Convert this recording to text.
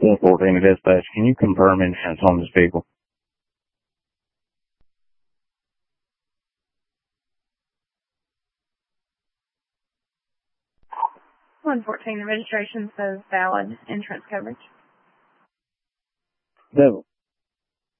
114 to dispatch. Can you confirm insurance on this vehicle? 114, the registration says valid insurance coverage. Devil.